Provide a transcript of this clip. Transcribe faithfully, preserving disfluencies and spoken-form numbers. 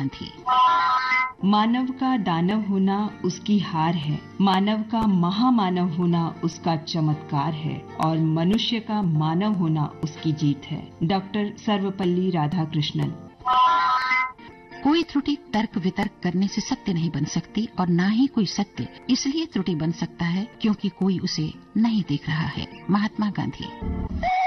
गांधी। मानव का दानव होना उसकी हार है, मानव का महामानव होना उसका चमत्कार है और मनुष्य का मानव होना उसकी जीत है। डॉक्टर सर्वपल्ली राधाकृष्णन। कोई त्रुटि तर्क वितर्क करने से सत्य नहीं बन सकती और ना ही कोई सत्य इसलिए त्रुटि बन सकता है क्योंकि कोई उसे नहीं देख रहा है। महात्मा गांधी।